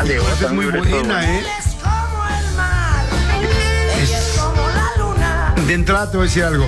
Chale, Esa es muy buena, ¿eh? De entrada te voy a decir algo.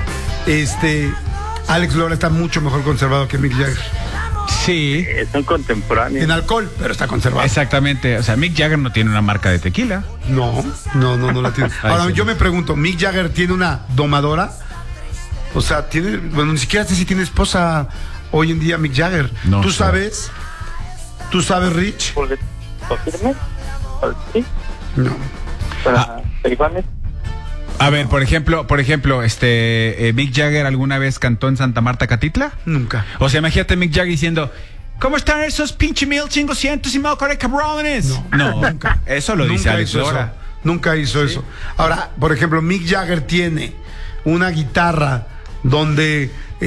Alex Lora está mucho mejor conservado que Mick Jagger. Sí. Son contemporáneos. En alcohol, pero está conservado. Exactamente. O sea, Mick Jagger no tiene una marca de tequila. No la tiene. Ahora, sí. yo me pregunto, ¿Mick Jagger tiene una domadora? O sea, ni siquiera sé si tiene esposa hoy en día Mick Jagger. No ¿Tú sé. sabes? ¿Tú sabes, Rich? ¿Confirme? ¿Sí? No. ¿Para averiguarme? A ver, por ejemplo, Mick Jagger alguna vez cantó en Santa Marta, Catitla. Nunca. O sea, imagínate Mick Jagger diciendo, ¿cómo están esos pinche 1500 y malcore cabrones? No, nunca. Eso lo dice Nunca Alex hizo eso. Lora. Nunca hizo eso. Ahora, por ejemplo, Mick Jagger tiene una guitarra donde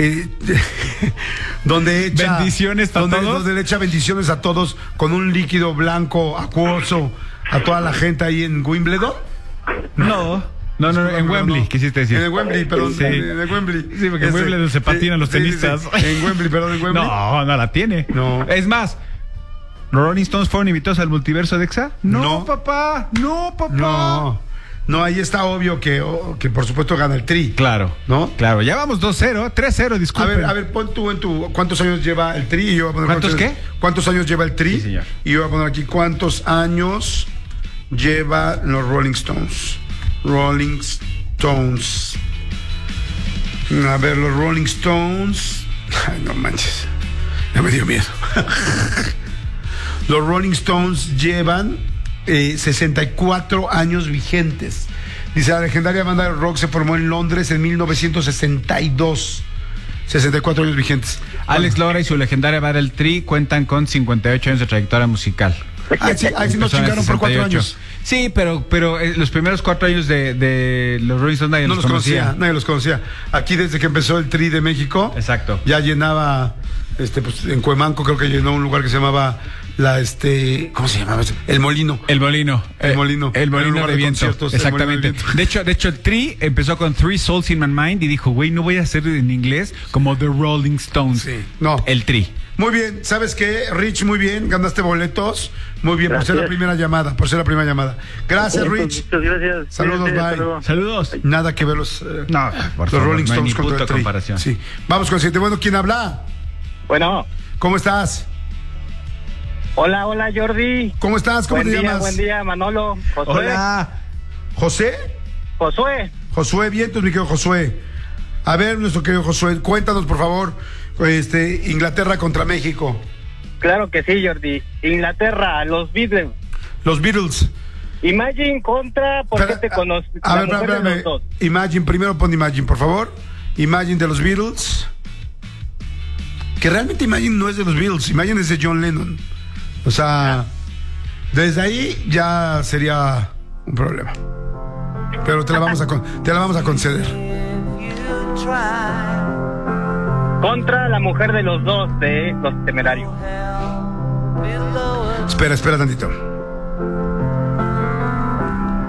echa bendiciones a todos. Donde le echa bendiciones a todos con un líquido blanco acuoso a toda la gente ahí en Wimbledon. No, en Wembley, quisiste decir. En el Wembley, perdón. Sí. En el Wembley. Sí, porque en Wembley se patinan los tenistas. Sí. En Wembley, perdón, en Wembley. No la tiene. No. Es más, ¿los Rolling Stones fueron invitados al multiverso de EXA? No. Papá. No, ahí está obvio que por supuesto gana el Tri. Claro. ¿No? Claro, ya vamos 2-0, 3-0, disculpen. A ver, pon tú en tu... ¿Cuántos años lleva el Tri? Y yo voy a poner ¿Cuántos qué? ¿Cuántos años lleva el Tri? Sí, señor. Y yo voy a poner aquí cuántos años lleva los Rolling Stones. Rolling Stones. A ver, los Rolling Stones... Ay, no manches. Ya me dio miedo. Los Rolling Stones llevan 64 años vigentes. Dice, la legendaria banda de rock se formó en Londres en 1962. 64 años vigentes. Alex Lora y su legendaria banda El Tri cuentan con 58 años de trayectoria musical. Sí nos chingaron por 4 años. Sí, pero los primeros 4 años de los Rolling Stones nadie No los conocía. Nadie los conocía. Aquí desde que empezó el Tri de México. Exacto. Ya llenaba, pues, en Cuemanco creo que llenó un lugar que se llamaba ¿cómo se llamaba? El Molino. El Molino. El Molino. El Molino lugar de viento. conciertos, Exactamente. el Molino de viento. De hecho, el Tri empezó con Three Souls in My Mind y dijo, güey, no voy a hacer en inglés como The Rolling Stones. Sí. No. El Tri. Muy bien, ¿sabes qué? Rich, muy bien, ganaste boletos. Muy bien, Gracias. por ser la primera llamada. Gracias, Rich. Muchas gracias. Saludos, Cuídense, bye. hasta luego. Saludos. Nada que ver los Por los favor, Rolling no hay Stones ni contra puta el Tri. comparación. Sí. Vamos con el siguiente. Bueno, ¿quién habla? Bueno, ¿Cómo estás? hola Jordi. ¿Cómo estás? ¿Cómo te llamas? Buen día, Manolo. Josué. Hola. ¿José? Josué, vientos, mi querido Josué. A ver, nuestro querido Josué, cuéntanos, por favor, Inglaterra contra México. Claro que sí, Jordi. Inglaterra, los Beatles. Los Beatles. Imagine contra, ¿por qué te conoces? A ver, espérame. Imagine, primero pon Imagine, por favor. Imagine de los Beatles. Que realmente Imagine no es de los Beatles, Imagine es de John Lennon. O sea, desde ahí ya sería un problema. Pero te la vamos a conceder. Contra la mujer de los dos, de Los Temerarios. Espera tantito.